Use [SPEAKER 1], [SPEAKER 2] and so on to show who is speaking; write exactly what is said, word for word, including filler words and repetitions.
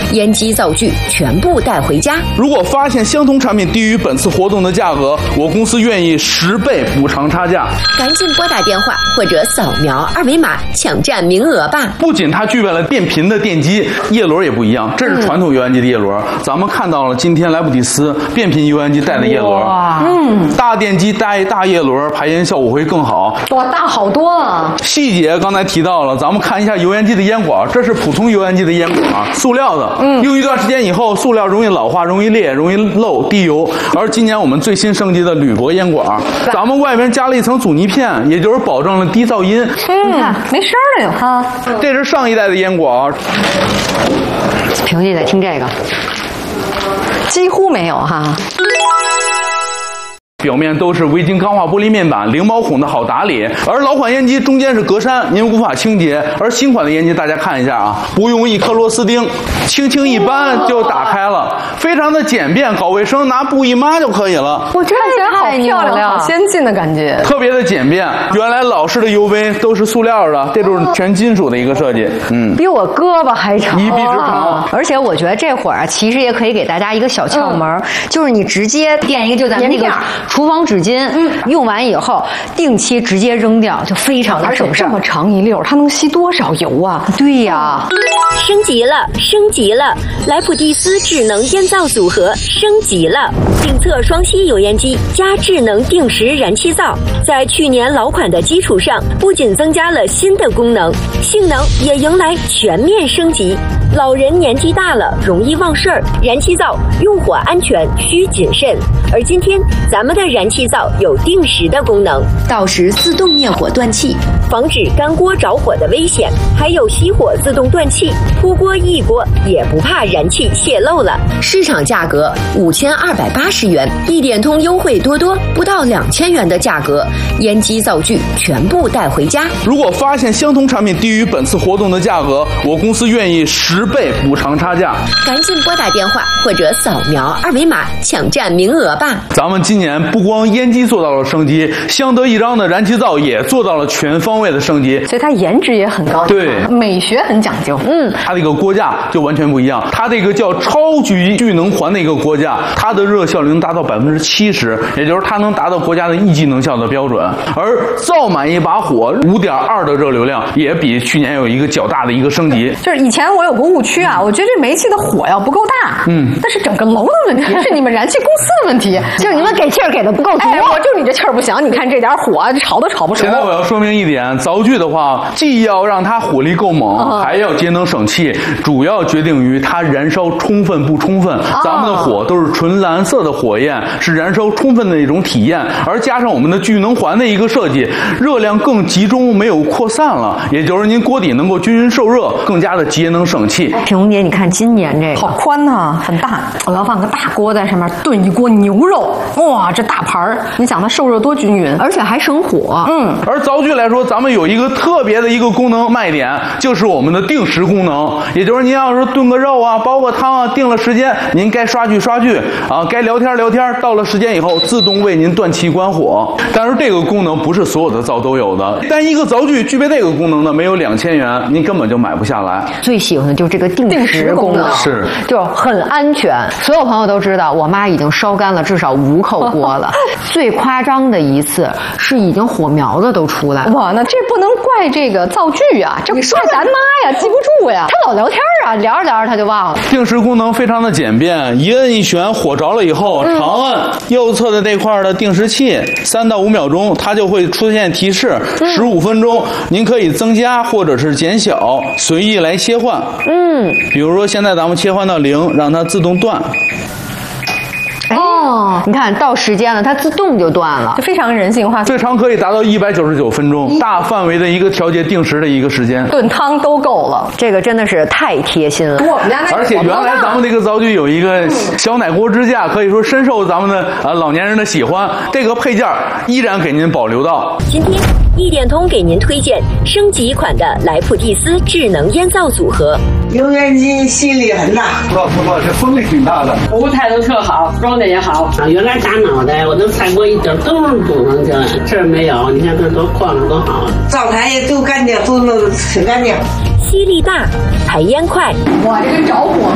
[SPEAKER 1] 烟机灶具全部带回家。
[SPEAKER 2] 如果发现相同产品低于本次活动的价格，我公司愿意十倍补偿差价。
[SPEAKER 1] 赶紧拨打电话或者扫描二维码抢占名额吧！
[SPEAKER 2] 不仅它具备了变频的电机，叶轮也不一样，这是传统油烟机的叶轮。嗯、咱们看到了今天莱普蒂斯变频油烟机带的叶轮，嗯，大电机带大叶轮，排烟效果会更好。
[SPEAKER 3] 哇，大好多啊！
[SPEAKER 2] 细节刚才提到了，咱们看一下油烟机的烟管，这是普通油烟机的烟管，塑料的，嗯，用一段时间以后，塑料容易老化、容易裂、容易漏、滴油。而今年我们最新升级的铝箔烟管，咱们外边加了一层阻尼片，也就是保证了低噪音。
[SPEAKER 3] 嗯，你看没声了有哈。
[SPEAKER 2] 这是上一代的烟管，
[SPEAKER 3] 平时得听这个，几乎没有哈。
[SPEAKER 2] 表面都是微晶钢化玻璃面板，零毛孔的好打理。而老款烟机中间是格栅，您无法清洁。而新款的烟机大家看一下啊，不用一颗螺丝钉，轻轻一扳就打开了，非常的简便，搞卫生拿布一抹就可以了。
[SPEAKER 3] 我这看起来好漂亮，好先进的感觉，
[SPEAKER 2] 特别的简便。原来老式的油杯都是塑料的，这都是全金属的一个设计。嗯，
[SPEAKER 3] 比我胳膊还长，
[SPEAKER 2] 一臂之长。
[SPEAKER 3] 而且我觉得这会儿啊，其实也可以给大家一个小窍门，嗯、就是你直接垫一个，就咱们那个。厨房纸巾，嗯，用完以后定期直接扔掉，就非常的省事。这么长一溜，它能吸多少油啊？对呀，
[SPEAKER 1] 升级了，升级了！莱普蒂斯智能烟灶组合升级了，定侧双吸油烟机加智能定时燃气灶，在去年老款的基础上，不仅增加了新的功能，性能也迎来全面升级。老人年纪大了，容易忘事儿，燃气灶用火安全需谨慎。而今天咱们的燃气灶有定时的功能，到时自动灭火断气，防止干锅着火的危险，还有熄火自动断气，扑锅易锅也不怕燃气泄漏了。市场价格五千二百八十元，一点通优惠多多，不到两千元的价格，烟机灶具全部带回家。
[SPEAKER 2] 如果发现相同产品低于本次活动的价格，我公司愿意十倍补偿差价。
[SPEAKER 1] 赶紧拨打电话或者扫描二维码抢占名额吧！
[SPEAKER 2] 咱们今年不光烟机做到了升级，相得益彰的燃气灶也做到了全方位的升级，
[SPEAKER 3] 所以它颜值也很高，
[SPEAKER 2] 对，
[SPEAKER 3] 美学很讲究。嗯，
[SPEAKER 2] 它的一个锅架就完全不一样，它这个叫超级聚能环的一个锅架，它的热效率能达到百分之七十，也就是它能达到国家的一级能效的标准。而灶满一把火五点二的热流量，也比去年有一个较大的一个升级。
[SPEAKER 3] 就是以前我有个误区啊，我觉得这煤气的火要不够大，嗯，但是整个楼的问题，是你们燃气公司的问题，就是你们给气儿给的不够足。哎，我就你这气儿不行，你看这点火炒都炒不熟。
[SPEAKER 2] 现在我要说明一点，灶具的话，既要让它火力够猛，哦、还要节能省气，主要决定于它燃烧充分不充分。哦、咱们的火都是纯蓝色的火焰，是燃烧充分的一种体验，而加上我们的聚能环的一个设计，热量更集中，没有扩散了，也就是您锅底能够均匀受热，更加的节能省气。
[SPEAKER 3] 品红姐，你看今年这个好宽呐、啊，很大，我要放个大锅在上面炖一锅牛肉，哇，这大盘儿，你想它受热多均匀，而且还省火。嗯，
[SPEAKER 2] 而灶具来说，咱们有一个特别的一个功能卖点，就是我们的定时功能，也就是您要是炖个肉啊、煲个汤啊，定了时间，您该刷剧刷剧啊，该聊天聊天，到了时间以后自动为您断气关火。但是这个功能不是所有的灶都有的，但一个灶具具备这个功能的，没有两千元，您根本就买不下来。
[SPEAKER 3] 最喜欢的就是这个定时功能，
[SPEAKER 2] 是
[SPEAKER 3] 就很安全。所有朋友都知道，我妈已经烧干了至少五口锅了。最夸张的一次是已经火苗子都出来了。哇，那这不能怪这个灶具啊，这怪咱妈呀，记不住呀，她老聊天啊，聊着聊着她就忘了。
[SPEAKER 2] 定时功能非常的简便，一摁一旋，火着了以后，嗯、长摁右侧的这块的定时器，三到五秒钟，它就会出现提示，十五分钟，您可以增加或者是减小，随意来切换。嗯，比如说现在咱们切换到零，让它自动断。
[SPEAKER 3] 哦，你看到时间了，它自动就断了，就非常人性化。
[SPEAKER 2] 最长可以达到一百九十九分钟，大范围的一个调节定时的一个时间，
[SPEAKER 3] 炖汤都够了。这个真的是太贴心了。我们家
[SPEAKER 2] 而且原来咱们这个灶具有一个小奶锅支架，可以说深受咱们的啊老年人的喜欢。这个配件依然给您保留到
[SPEAKER 1] 今天。一点通给您推荐升级款的莱普蒂斯智能烟灶组合。
[SPEAKER 4] 油烟机吸力很大，
[SPEAKER 5] 不不不，这风力挺大的，
[SPEAKER 6] 舞台都特好，装的也好。啊，原来打脑袋，我都菜锅一点都不能进来，这没有，你看这多晃着多好。
[SPEAKER 4] 灶台也都干净，都弄得挺干净。
[SPEAKER 1] 吸力大，排烟快。
[SPEAKER 3] 哇，这跟着火。